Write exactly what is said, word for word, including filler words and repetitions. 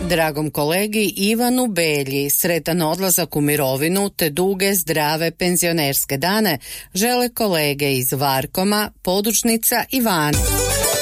Dragom kolegi Ivanu Belji sretan odlazak u mirovinu te duge zdrave penzionerske dane žele kolege iz Varkoma, Podružnica i Vane.